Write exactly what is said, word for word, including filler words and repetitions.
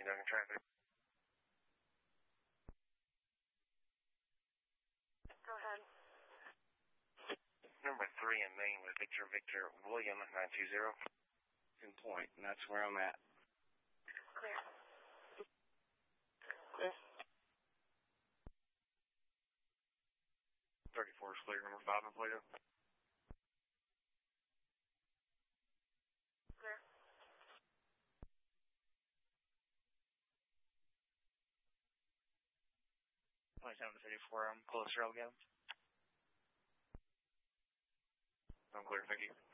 conducting traffic. Go ahead. Number three in Maine with Victor Victor William nine two zero. In Point, and that's where I'm at. Clear. Okay. thirty-four is clear. Number five in Plato. Clear. twenty-seven to thirty-four, I'm closer, I'll get him. I'm clear, thank you.